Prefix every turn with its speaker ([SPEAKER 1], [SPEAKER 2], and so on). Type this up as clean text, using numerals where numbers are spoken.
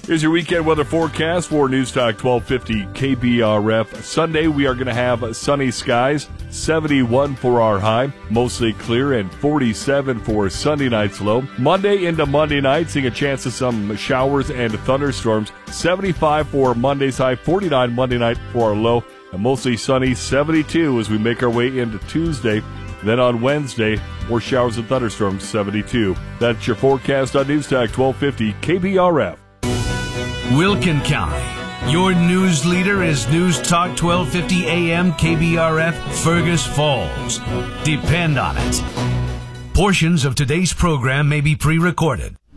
[SPEAKER 1] Here's your weekend weather forecast for News Talk 1250 KBRF. Sunday, we are going to have sunny skies, 71 for our high, mostly clear, and 47 for Sunday night's low. Monday into Monday night, seeing a chance of some showers and thunderstorms, 75 for Monday's high, 49 Monday night for our low, and mostly sunny, 72 as we make our way into Tuesday. Then on Wednesday, more showers and thunderstorms, 72. That's your forecast on News Talk 1250 KBRF.
[SPEAKER 2] Wilkin County, your news leader is News Talk 1250 AM KBRF, Fergus Falls. Depend on it. Portions of today's program may be pre-recorded.